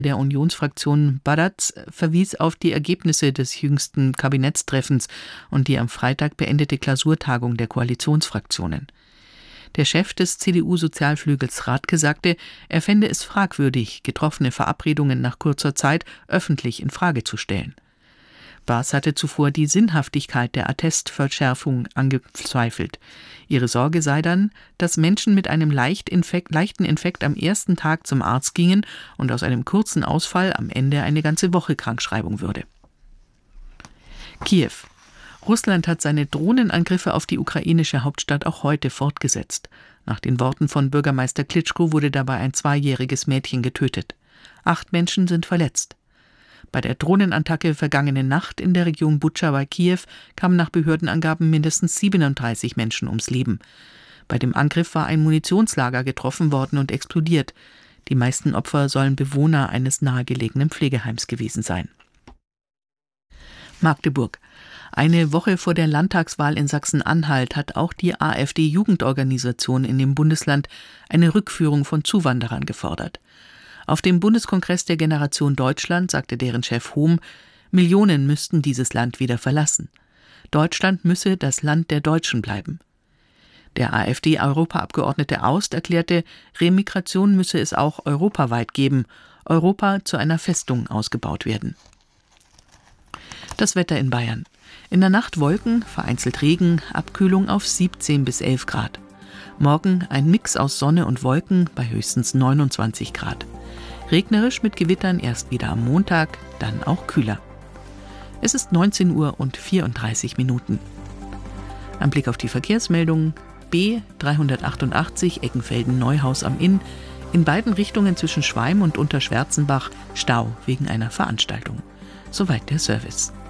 der Unionsfraktion Badatz verwies auf die Ergebnisse des jüngsten Kabinettstreffens und die am Freitag beendete Klausurtagung der Koalitionsfraktionen. Der Chef des CDU-Sozialflügels Radke sagte, er fände es fragwürdig, getroffene Verabredungen nach kurzer Zeit öffentlich in Frage zu stellen. Baas hatte zuvor die Sinnhaftigkeit der Attestverschärfung angezweifelt. Ihre Sorge sei dann, dass Menschen mit einem leichten Infekt am ersten Tag zum Arzt gingen und aus einem kurzen Ausfall am Ende eine ganze Woche Krankschreibung würde. Kiew. Russland hat seine Drohnenangriffe auf die ukrainische Hauptstadt auch heute fortgesetzt. Nach den Worten von Bürgermeister Klitschko wurde dabei ein 2-jähriges Mädchen getötet. 8 Menschen sind verletzt. Bei der Drohnenattacke vergangene Nacht in der Region Butscha bei Kiew kamen nach Behördenangaben mindestens 37 Menschen ums Leben. Bei dem Angriff war ein Munitionslager getroffen worden und explodiert. Die meisten Opfer sollen Bewohner eines nahegelegenen Pflegeheims gewesen sein. Magdeburg. Eine Woche vor der Landtagswahl in Sachsen-Anhalt hat auch die AfD-Jugendorganisation in dem Bundesland eine Rückführung von Zuwanderern gefordert. Auf dem Bundeskongress der Generation Deutschland sagte deren Chef Hohm, Millionen müssten dieses Land wieder verlassen. Deutschland müsse das Land der Deutschen bleiben. Der AfD-Europaabgeordnete Aust erklärte, Remigration müsse es auch europaweit geben, Europa zu einer Festung ausgebaut werden. Das Wetter in Bayern. In der Nacht Wolken, vereinzelt Regen, Abkühlung auf 17 bis 11 Grad. Morgen ein Mix aus Sonne und Wolken bei höchstens 29 Grad. Regnerisch mit Gewittern erst wieder am Montag, dann auch kühler. Es ist 19 Uhr und 34 Minuten. Ein Blick auf die Verkehrsmeldungen. B 388 Eckenfelden-Neuhaus am Inn. In beiden Richtungen zwischen Schweim und Unterschwärzenbach Stau wegen einer Veranstaltung. Soweit der Service.